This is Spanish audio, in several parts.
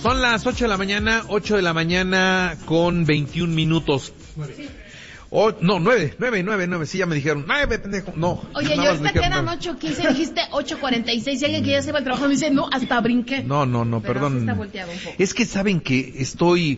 Son las 8 de la mañana con 21 minutos. No, 9, sí, ya me dijeron. 9, pendejo, no. Oye, yo ahorita quedan 8:15, dijiste 8:46, y alguien que ya se va al trabajo me dice, no, hasta brinqué. No, pero perdón. Sí está volteado un poco. Es que saben que estoy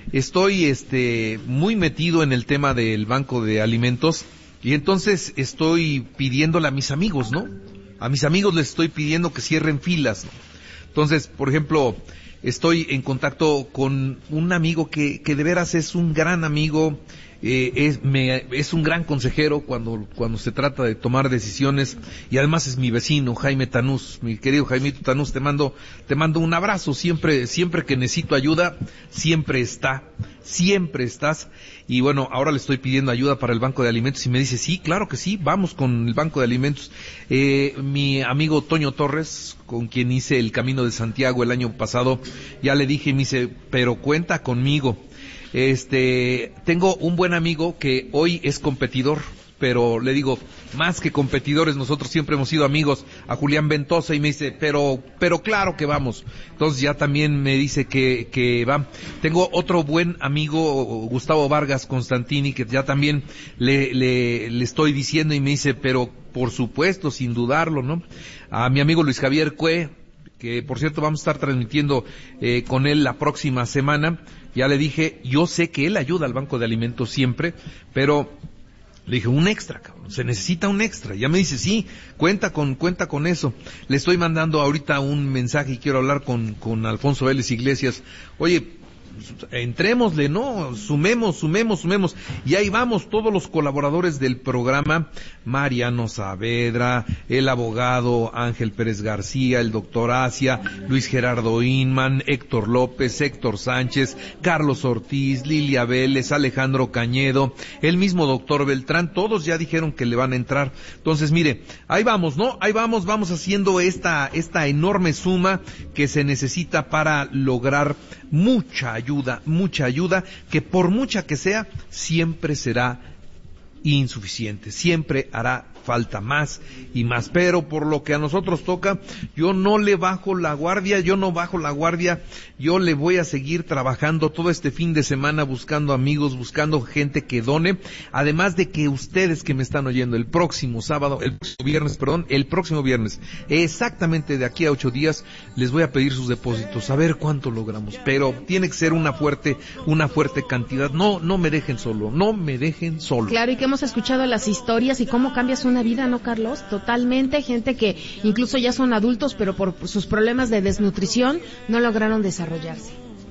muy metido en el tema del banco de alimentos, y entonces estoy pidiéndole a mis amigos, ¿no? A mis amigos les estoy pidiendo que cierren filas, ¿no? Entonces, por ejemplo, estoy en contacto con un amigo que de veras es un gran amigo, es un gran consejero cuando se trata de tomar decisiones, y además es mi vecino, Jaime Tanús. Mi querido Jaimito Tanús, te mando un abrazo. Siempre que necesito ayuda, siempre estás. Y bueno, ahora le estoy pidiendo ayuda para el banco de alimentos y me dice, sí, claro que sí, vamos con el banco de alimentos. Mi amigo Toño Torres, con quien hice el Camino de Santiago el año pasado, ya le dije, y me dice, pero cuenta conmigo. Tengo un buen amigo que hoy es competidor, pero le digo, más que competidores, nosotros siempre hemos sido amigos, a Julián Ventosa, y me dice, pero claro que vamos. Entonces ya también me dice que va. Tengo otro buen amigo, Gustavo Vargas Constantini, que ya también le estoy diciendo, y me dice, pero por supuesto, sin dudarlo, ¿no? A mi amigo Luis Javier Cue, que por cierto vamos a estar transmitiendo con él la próxima semana. Ya le dije, yo sé que él ayuda al banco de alimentos siempre, pero le dije, un extra, cabrón, se necesita un extra. Ya me dice, sí, cuenta con eso. Le estoy mandando ahorita un mensaje y quiero hablar con Alfonso Vélez Iglesias. Oye, entrémosle, ¿no? Sumemos. Y ahí vamos todos los colaboradores del programa, Mariano Saavedra, el abogado Ángel Pérez García, el doctor Asia, Luis Gerardo Inman, Héctor López, Héctor Sánchez, Carlos Ortiz, Lilia Vélez, Alejandro Cañedo, el mismo doctor Beltrán, todos ya dijeron que le van a entrar. Entonces, mire, ahí vamos, ¿no? Ahí vamos haciendo esta enorme suma que se necesita para lograr mucha ayuda, que por mucha que sea, siempre será insuficiente, siempre hará falta más y más, pero por lo que a nosotros toca, yo no bajo la guardia, yo le voy a seguir trabajando todo este fin de semana, buscando amigos, buscando gente que done, además de que ustedes que me están oyendo el próximo viernes, exactamente de aquí a 8 días, les voy a pedir sus depósitos, a ver cuánto logramos, pero tiene que ser una fuerte cantidad, no me dejen solo. Claro, y que hemos escuchado las historias y cómo cambias una vida, ¿no, Carlos? Totalmente, gente que incluso ya son adultos, pero por sus problemas de desnutrición no lograron desarrollarse.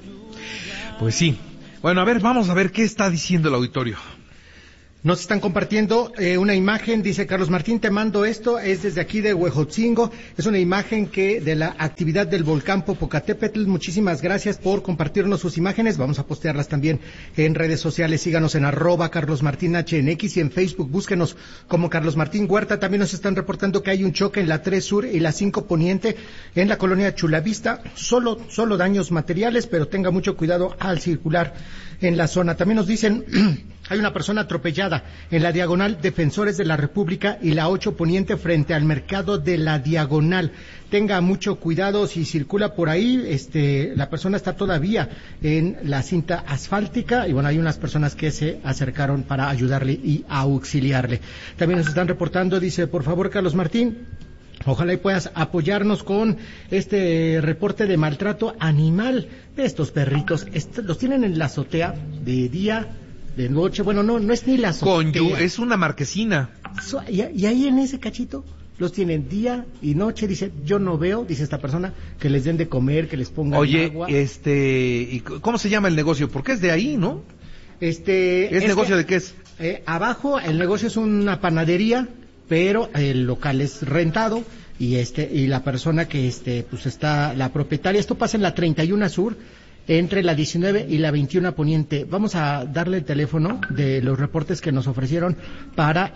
Pues sí. Bueno, a ver, vamos a ver qué está diciendo el auditorio. Nos están compartiendo una imagen, dice Carlos Martín, te mando esto, es desde aquí de Huejotzingo, es una imagen de la actividad del volcán Popocatépetl. Muchísimas gracias por compartirnos sus imágenes, vamos a postearlas también en redes sociales, síganos en @CarlosMartinH en X y en Facebook, búsquenos como Carlos Martín Huerta. También nos están reportando que hay un choque en la 3 Sur y la 5 Poniente en la colonia Chulavista, solo daños materiales, pero tenga mucho cuidado al circular en la zona. También nos dicen, hay una persona atropellada en la diagonal Defensores de la República y la 8 Poniente frente al mercado de la Diagonal. Tenga mucho cuidado si circula por ahí, la persona está todavía en la cinta asfáltica y bueno, hay unas personas que se acercaron para ayudarle y auxiliarle. También nos están reportando, dice, por favor, Carlos Martín, ojalá y puedas apoyarnos con este reporte de maltrato animal de estos perritos. Los tienen en la azotea de día, de noche. Bueno, no es ni la azotea. Es una marquesina. Y ahí en ese cachito los tienen día y noche. Dice, yo no veo, dice esta persona, que les den de comer, que les pongan agua. ¿Y cómo se llama el negocio? Porque es de ahí, ¿no? ¿Negocio de qué es? Abajo el negocio es una panadería, pero el local es rentado y la persona que pues está la propietaria. Esto pasa en la 31 Sur, entre la 19 y la 21 Poniente. Vamos a darle el teléfono de los reportes que nos ofrecieron para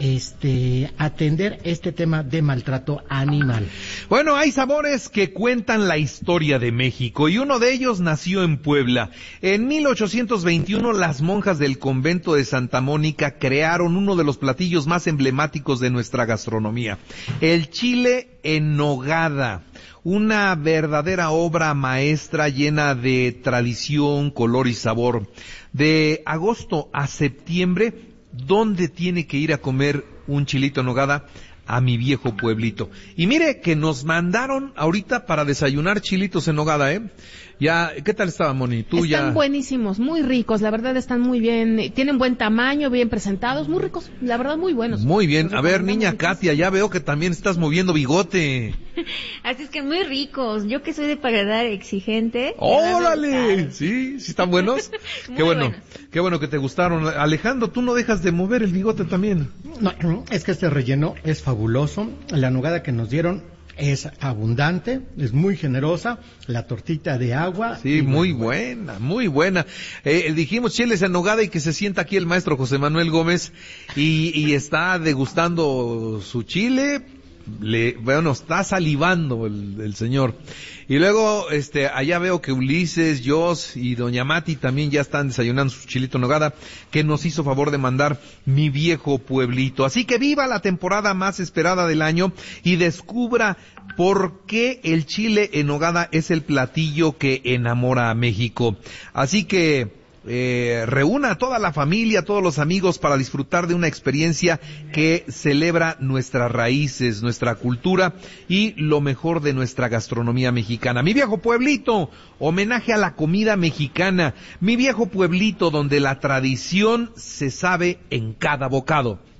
atender este tema de maltrato animal. Bueno, hay sabores que cuentan la historia de México y uno de ellos nació en Puebla. En 1821 las monjas del convento de Santa Mónica crearon uno de los platillos más emblemáticos de nuestra gastronomía, el chile en nogada. una verdadera obra maestra llena de tradición, color y sabor. De agosto a septiembre, ¿dónde tiene que ir a comer un chilito en nogada? A mi viejo pueblito. Y mire que nos mandaron ahorita para desayunar chilitos en nogada, ¿eh? Ya, ¿qué tal estaba, Moni? Están buenísimos, muy ricos, la verdad están muy bien, tienen buen tamaño, bien presentados, muy ricos, la verdad muy buenos. Muy bien, a ver, niña Katia, ya veo que también estás moviendo bigote. Así es que muy ricos, yo que soy de paladar exigente. ¡Órale! ¿Sí? ¿Sí están buenos? Qué bueno que te gustaron. Alejandro, tú no dejas de mover el bigote también. No, es que este relleno es fabuloso, la nogada que nos dieron es abundante, es muy generosa, la tortita de agua. Sí, muy buena, muy buena. Dijimos chiles en nogada y que se sienta aquí el maestro José Manuel Gómez y está degustando su chile. Está salivando el señor. Y luego, allá veo que Ulises, Jos y Doña Mati también ya están desayunando su chilito en nogada, que nos hizo favor de mandar mi viejo pueblito. Así que viva la temporada más esperada del año y descubra por qué el chile en nogada es el platillo que enamora a México. Así que, reúna a toda la familia, a todos los amigos para disfrutar de una experiencia que celebra nuestras raíces, nuestra cultura y lo mejor de nuestra gastronomía mexicana. Mi viejo pueblito, homenaje a la comida mexicana. Mi viejo pueblito donde la tradición se sabe en cada bocado.